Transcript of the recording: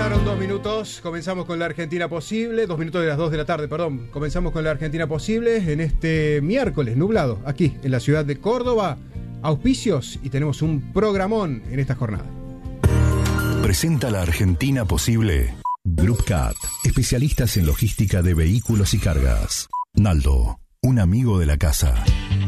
Pasaron 2 minutos, comenzamos con la Argentina Posible, 2 minutos de las 2 de la tarde, perdón. Comenzamos con la Argentina Posible en este miércoles nublado, aquí en la ciudad de Córdoba. Auspicios y tenemos un programón en esta jornada. Presenta la Argentina Posible. Group Cat, especialistas en logística de vehículos y cargas. Naldo, un amigo de la casa.